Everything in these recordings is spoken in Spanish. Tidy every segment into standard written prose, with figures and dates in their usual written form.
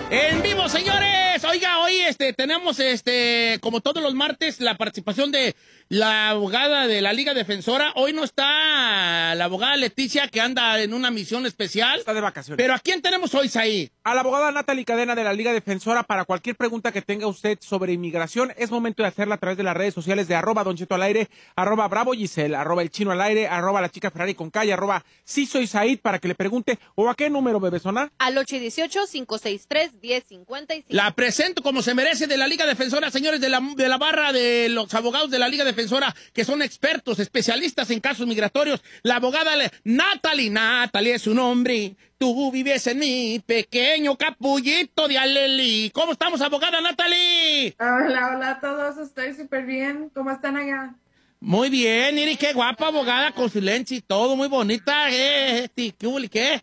En vivo, señores. Oiga, hoy tenemos como todos los martes la participación de la abogada de la Liga Defensora. Hoy no está la abogada Leticia, que anda en una misión especial. Está de vacaciones. Pero ¿a quién tenemos hoy, Saí? A la abogada Natalie Cadena de la Liga Defensora. Para cualquier pregunta que tenga usted sobre inmigración, es momento de hacerla a través de las redes sociales de @Don Cheto al aire, @Bravo Giselle, @El Chino al aire, @La Chica Ferrari con calle, @Sí Soy Said, para que le pregunte. ¿O a qué número, bebezona? Al 818-563-1055. La presento como se merece, de la Liga Defensora, señores, de la barra de los abogados de la Liga Defensora, que son expertos, especialistas en casos migratorios. La abogada Natalie es su nombre. Tú vives en mi pequeño capullito de Aleli. ¿Cómo estamos, abogada Natalie? Hola a todos, estoy súper bien. ¿Cómo están allá? Muy bien, Iri, qué guapa abogada, con su lente y todo, muy bonita. ¿Qué hubo, qué?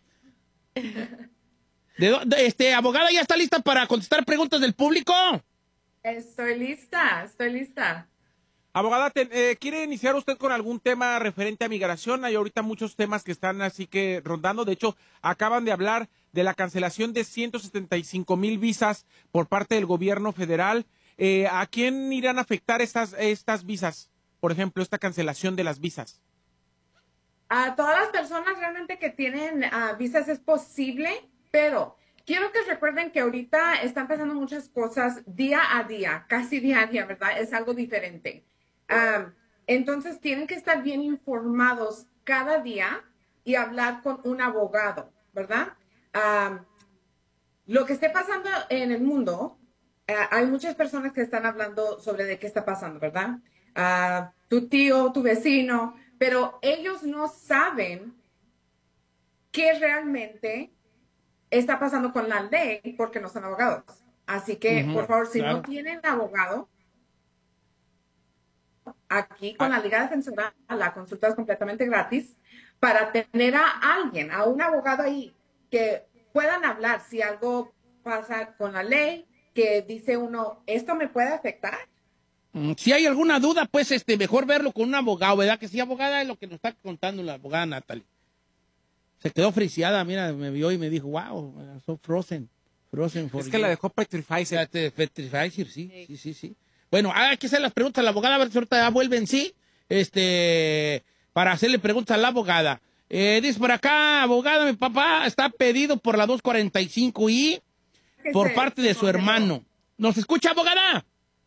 Abogada, ¿ya está lista para contestar preguntas del público? Estoy lista. Abogada, ¿quiere iniciar usted con algún tema referente a migración? Hay ahorita muchos temas que están así que rondando. De hecho, acaban de hablar de la cancelación de 175,000 visas por parte del gobierno federal. ¿A quién irán a afectar estas visas? Por ejemplo, esta cancelación de las visas. A todas las personas realmente que tienen visas es posible, pero quiero que recuerden que ahorita están pasando muchas cosas día a día, casi día a día, ¿verdad? Es algo diferente. Entonces tienen que estar bien informados cada día y hablar con un abogado, ¿verdad? Lo que esté pasando en el mundo, hay muchas personas que están hablando sobre de qué está pasando, ¿verdad? Tu tío, tu vecino, pero ellos no saben qué realmente está pasando con la ley porque no son abogados. Así que, por favor, si no tienen abogado, aquí con la Liga Defensora, la consulta es completamente gratis para tener a alguien, a un abogado ahí que puedan hablar si algo pasa con la ley, que dice uno, ¿esto me puede afectar? Si hay alguna duda, pues mejor verlo con un abogado, ¿verdad? Que sí, abogada, es lo que nos está contando la abogada Natalie. Se quedó friseada, mira, me vio y me dijo, wow, so frozen. Es que la dejó Petrifier. Petrifier, sí. Bueno, hay que hacer las preguntas a la abogada, a ver si ahorita ya vuelven, sí, para hacerle preguntas a la abogada. Dice por acá, abogada, mi papá está pedido por la 245I por parte de su hermano. ¿Nos escucha, abogada?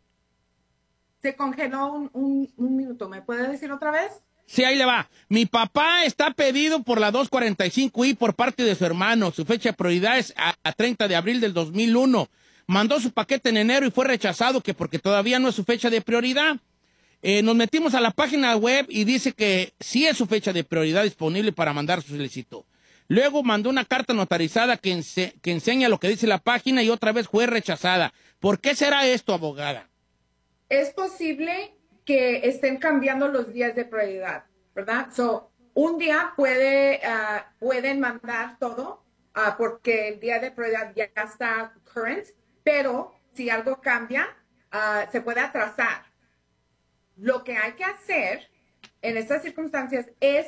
Se congeló un minuto. ¿Me puede decir otra vez? Sí, ahí le va. Mi papá está pedido por la 245I por parte de su hermano. Su fecha de prioridad es a 30 de abril del 2001. Mandó su paquete en enero y fue rechazado que porque todavía no es su fecha de prioridad. Nos metimos a la página web y dice que sí es su fecha de prioridad disponible para mandar su solicitud. Luego mandó una carta notarizada que enseña lo que dice la página y otra vez fue rechazada. ¿Por qué será esto, abogada? Es posible que estén cambiando los días de prioridad, ¿verdad? Un día pueden mandar todo porque el día de prioridad ya está current, pero si algo cambia, se puede atrasar. Lo que hay que hacer en estas circunstancias es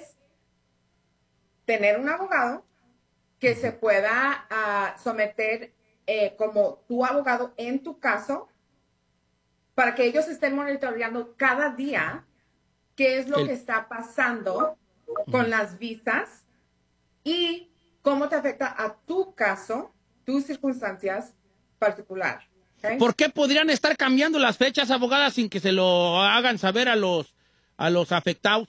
tener un abogado que se pueda someter como tu abogado en tu caso, para que ellos estén monitoreando cada día qué es lo que está pasando con las visas y cómo te afecta a tu caso, tus circunstancias particular. ¿Okay? ¿Por qué podrían estar cambiando las fechas, abogada, sin que se lo hagan saber a los afectados?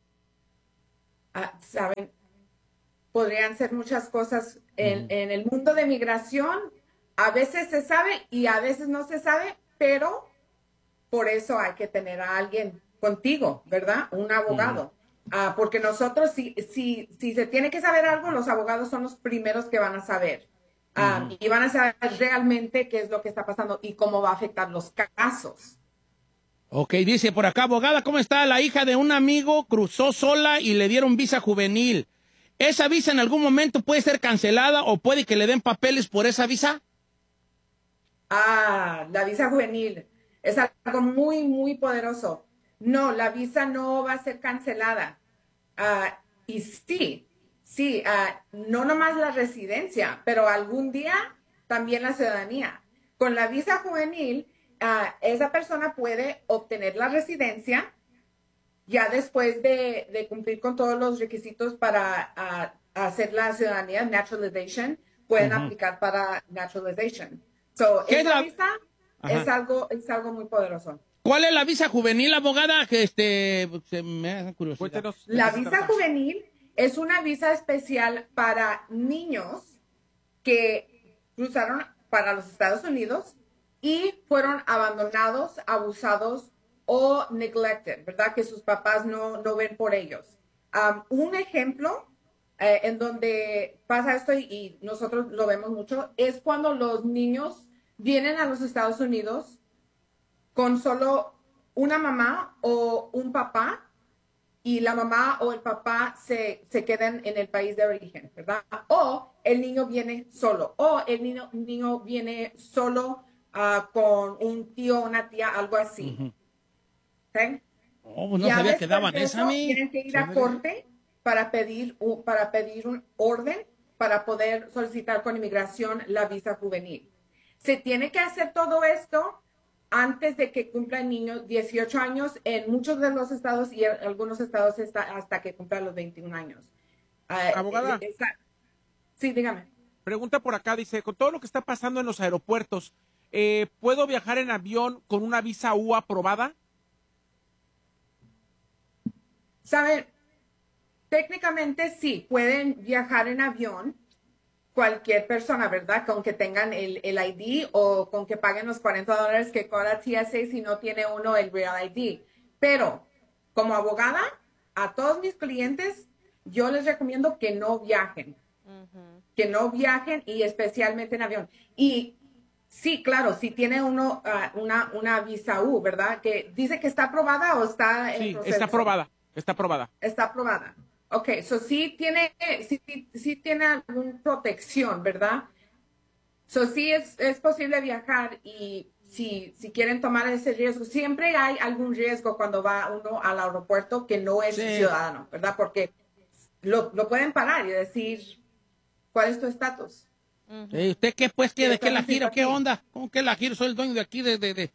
Saben, podrían ser muchas cosas en el mundo de migración. A veces se sabe y a veces no se sabe, pero por eso hay que tener a alguien contigo, ¿verdad? Un abogado. Porque nosotros, si se tiene que saber algo, los abogados son los primeros que van a saber. Y van a saber realmente qué es lo que está pasando y cómo va a afectar los casos. Ok, dice por acá, abogada, ¿cómo está? La hija de un amigo cruzó sola y le dieron visa juvenil. ¿Esa visa en algún momento puede ser cancelada o puede que le den papeles por esa visa? La visa juvenil. Es algo muy, muy poderoso. No, la visa no va a ser cancelada. Y sí, no nomás la residencia, pero algún día también la ciudadanía. Con la visa juvenil, esa persona puede obtener la residencia ya después de cumplir con todos los requisitos para hacer la ciudadanía, naturalization, pueden aplicar para naturalization. So, ¿Qué es esa la- visa es algo muy poderoso. ¿Cuál es la visa juvenil, abogada? Que se me hace curiosidad. Cuéntenos. La visa juvenil es una visa especial para niños que cruzaron para los Estados Unidos y fueron abandonados, abusados o neglected, ¿verdad? Que sus papás no ven por ellos. Un ejemplo en donde pasa esto y nosotros lo vemos mucho es cuando los niños vienen a los Estados Unidos con solo una mamá o un papá y la mamá o el papá se quedan en el país de origen, ¿verdad? O el niño viene solo, o el niño viene solo con un tío o una tía, algo así. ¿Okay? Oh, pues no Ya sabía que después daban de esa, eso, mi. tienen que ir a corte para pedir un orden para poder solicitar con inmigración la visa juvenil. Se tiene que hacer todo esto antes de que cumpla el niño 18 años en muchos de los estados y en algunos estados hasta que cumpla los 21 años. Abogada. Sí, dígame. Pregunta por acá, dice, con todo lo que está pasando en los aeropuertos, ¿puedo viajar en avión con una visa U aprobada? ¿Saben? Técnicamente sí, pueden viajar en avión cualquier persona, ¿verdad? Con que tengan el ID o con que paguen los $40 que cobra TSA si no tiene uno el Real ID. Pero como abogada, a todos mis clientes, yo les recomiendo que no viajen. Que no viajen y especialmente en avión. Y sí, claro, si tiene uno una visa U, ¿verdad? Que dice que está aprobada o está en proceso. Está aprobada, está aprobada. Está aprobada. Ok, so sí tiene alguna protección, ¿verdad? So sí es posible viajar y si quieren tomar ese riesgo, siempre hay algún riesgo cuando va uno al aeropuerto que no es ciudadano, ¿verdad? Porque lo pueden parar y decir, ¿cuál es tu estatus? ¿Usted qué, pues, de qué la giro? ¿Qué onda? ¿Cómo que la giro? Soy el dueño de aquí, de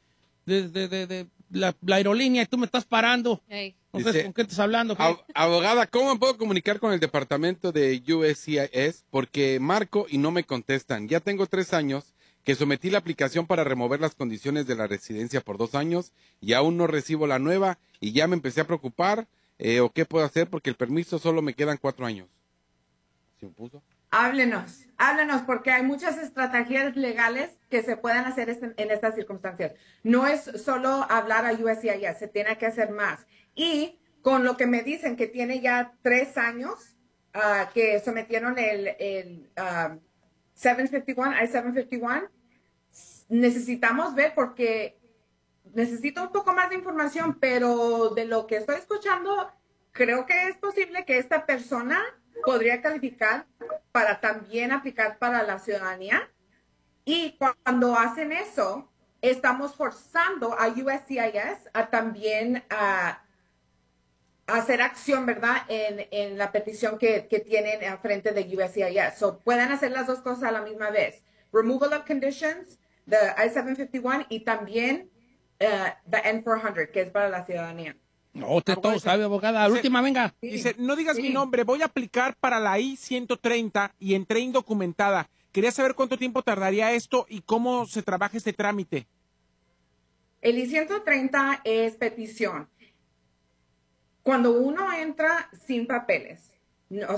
la aerolínea y tú me estás parando. Hey. No sé, ¿con qué estás hablando? Abogada, ¿cómo me puedo comunicar con el departamento de USCIS? Porque marco y no me contestan. Ya tengo 3 años que sometí la aplicación para remover las condiciones de la residencia por 2 años y aún no recibo la nueva y ya me empecé a preocupar. ¿O qué puedo hacer? Porque el permiso solo me quedan 4 años. ¿Se me puso? Háblenos, porque hay muchas estrategias legales que se pueden hacer en estas circunstancias. No es solo hablar a USCIS, se tiene que hacer más. Y con lo que me dicen que tiene ya 3 años que sometieron el 751, I-751, necesitamos ver porque necesito un poco más de información, pero de lo que estoy escuchando, creo que es posible que esta persona podría calificar para también aplicar para la ciudadanía. Y cuando hacen eso, estamos forzando a USCIS a también hacer acción, ¿verdad? En la petición que tienen a frente de USCIS. So, pueden hacer las dos cosas a la misma vez. Removal of conditions, the I-751 y también the N-400, que es para la ciudadanía. No, usted todo sabe, abogada. La última, venga. Dice, no digas mi nombre, voy a aplicar para la I-130 y entré indocumentada. Quería saber cuánto tiempo tardaría esto y cómo se trabaja este trámite. El I-130 es petición. Cuando uno entra sin papeles,